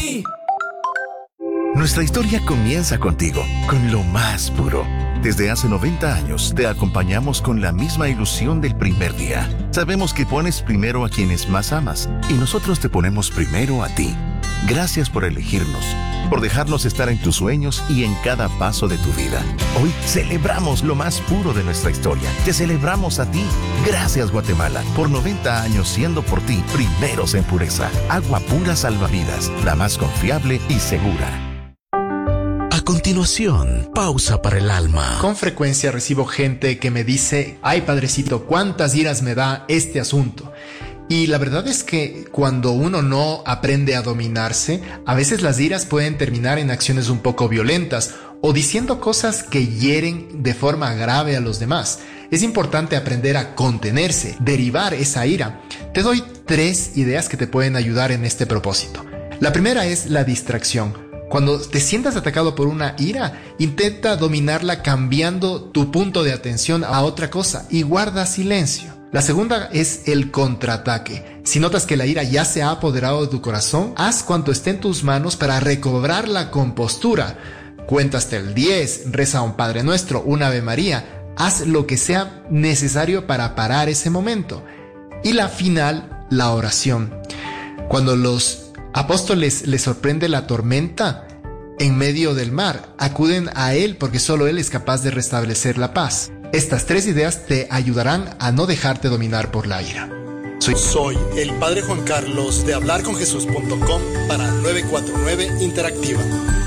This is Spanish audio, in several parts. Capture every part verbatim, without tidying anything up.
mí. Nuestra historia comienza contigo, con lo más puro. Desde hace noventa años te acompañamos con la misma ilusión del primer día. Sabemos que pones primero a quienes más amas y nosotros te ponemos primero a ti. Gracias por elegirnos, por dejarnos estar en tus sueños y en cada paso de tu vida. Hoy celebramos lo más puro de nuestra historia. Te celebramos a ti. Gracias, Guatemala, por noventa años siendo por ti primeros en pureza. Agua pura salvavidas, la más confiable y segura. A continuación, pausa para el alma. Con frecuencia recibo gente que me dice, ay padrecito, cuántas iras me da este asunto. Y la verdad es que cuando uno no aprende a dominarse, a veces las iras pueden terminar en acciones un poco violentas o diciendo cosas que hieren de forma grave a los demás. Es importante aprender a contenerse, derivar esa ira. Te doy tres ideas que te pueden ayudar en este propósito. La primera es la distracción. Cuando te sientas atacado por una ira, intenta dominarla cambiando tu punto de atención a otra cosa y guarda silencio. La segunda es el contraataque. Si notas que la ira ya se ha apoderado de tu corazón, haz cuanto esté en tus manos para recobrar la compostura. Cuenta hasta el diez, reza un Padre Nuestro, un Ave María. Haz lo que sea necesario para parar ese momento. Y la final, la oración. Cuando los apóstoles les sorprende la tormenta en medio del mar, acuden a Él porque solo Él es capaz de restablecer la paz. Estas tres ideas te ayudarán a no dejarte dominar por la ira. Soy, Soy el Padre Juan Carlos de hablar con jesús punto com para nueve cuatro nueve Interactiva.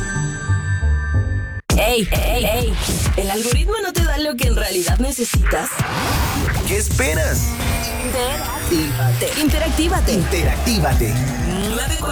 Ey, ey, ey, ¿el algoritmo no te da lo que en realidad necesitas? ¿Qué esperas? Interactívate. Interactívate. Interactívate.